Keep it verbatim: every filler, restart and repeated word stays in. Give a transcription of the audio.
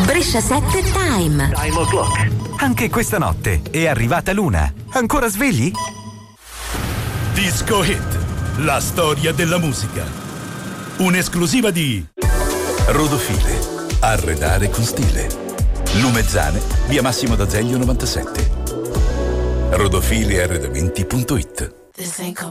Brescia sette Time. Time o'clock. Anche questa notte è arrivata l'una. Ancora svegli? Disco Hit, la storia della musica. Un'esclusiva di Rodofile, arredare con stile. Lumezzane, via Massimo d'Azeglio novantasette. rodofile arredamenti punto it.